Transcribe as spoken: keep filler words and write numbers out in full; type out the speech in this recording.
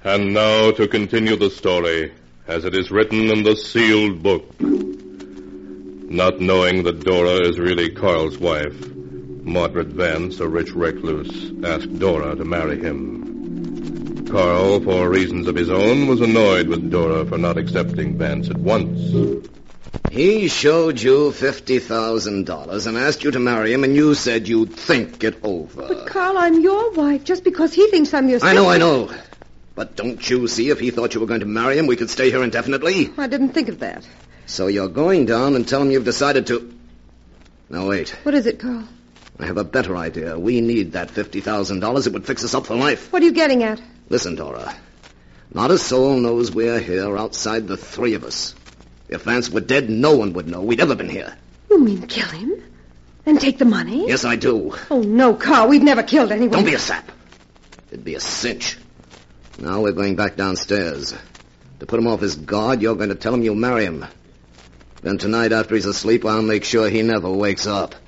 And now to continue the story, as it is written in the sealed book. Not knowing that Dora is really Carl's wife, Margaret Vance, a rich recluse, asked Dora to marry him. Carl, for reasons of his own, was annoyed with Dora for not accepting Vance at once. He showed you fifty thousand dollars and asked you to marry him, and you said you'd think it over. But, Carl, I'm your wife, just because he thinks I'm your sister. I know, I know. But don't you see, if he thought you were going to marry him, we could stay here indefinitely? I didn't think of that. So you're going down and tell him you've decided to... Now, wait. What is it, Carl? I have a better idea. We need that fifty thousand dollars. It would fix us up for life. What are you getting at? Listen, Dora. Not a soul knows we're here outside the three of us. If Vance were dead, no one would know we'd ever been here. You mean kill him? And take the money? Yes, I do. Oh, no, Carl. We've never killed anyone. Don't be a sap. It'd be a cinch. Now we're going back downstairs. To put him off his guard, you're going to tell him you'll marry him. Then tonight, after he's asleep, I'll make sure he never wakes up.